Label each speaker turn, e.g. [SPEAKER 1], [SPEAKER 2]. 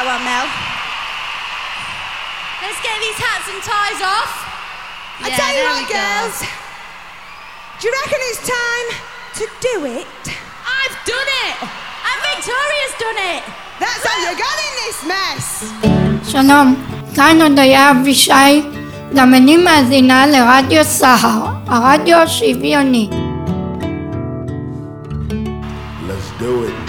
[SPEAKER 1] that one, Mel. Let's get these hats and ties off.
[SPEAKER 2] I tell you what, girls. Do you reckon it's time to do it?
[SPEAKER 1] I've done it! And Victoria's done it!
[SPEAKER 2] That's how you got in this mess!
[SPEAKER 3] שלום, כאן הודיה אבישי, גם אני מאזינה לרדיו סהר, הרדיו השוויוני.
[SPEAKER 4] Let's do it.